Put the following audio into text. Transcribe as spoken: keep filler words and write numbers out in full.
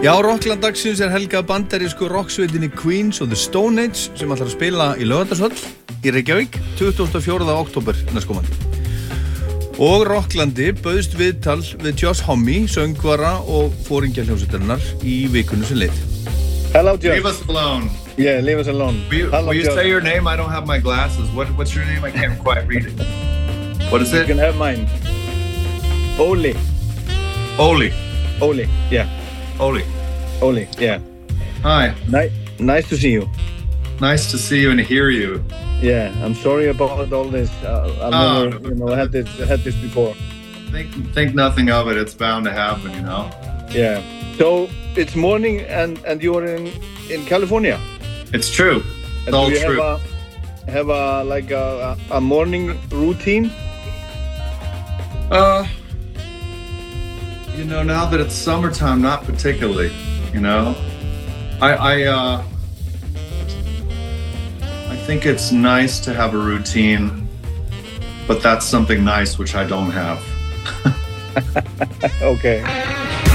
Já, Rockland dagsins er helgað bandarísku rocksveitinni Queens og The Stone Age sem ætlar að spila í Laugardalshöll í Reykjavík tuttugasta og fjórða október næstkomandi. Og Rocklandi bauðst viðtal við Josh Homme, söngvara og foringjahljómsveitarinnar í vikunni sem leið. Hello, Josh. Leave us alone. Yeah, leave us alone. Will you, Hello, will you Josh. say your name? I don't have my glasses. What, what's your name? I can't quite read it. What is You it? can have mine. Oli. Oli. Oli, yeah. Oli. Oli, yeah. Hi. Ni- nice to see you. Nice to see you and hear you. Yeah, I'm sorry about all this. Uh, I've Oh, never, you know, had this had this before. Think think nothing of it. It's bound to happen, you know. Yeah. So it's morning and and you're in in California. It's true. It's And all do you true. have a have a like a a morning routine? Uh, you know, now that it's summertime, not particularly. You know, I I uh, I think it's nice to have a routine, but that's something nice which I don't have. Okay.